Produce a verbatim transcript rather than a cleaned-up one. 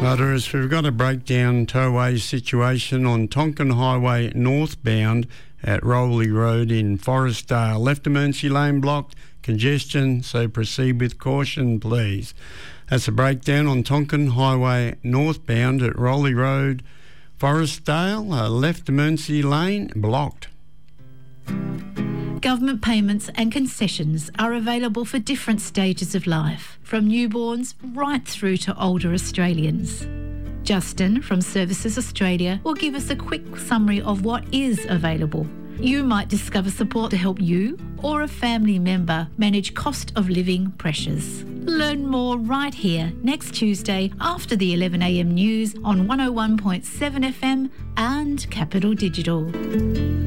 Motorists, we've got a breakdown towway situation on Tonkin Highway northbound at Rowley Road in Forestdale. Left emergency lane blocked, congestion, so proceed with caution, please. That's a breakdown on Tonkin Highway northbound at Rowley Road, Forestdale. Uh, left emergency lane blocked. Government payments and concessions are available for different stages of life, from newborns right through to older Australians. Justin from Services Australia will give us a quick summary of what is available. You might discover support to help you or a family member manage cost of living pressures. Learn more right here next Tuesday after the eleven a m news on one oh one point seven F M and Capital Digital.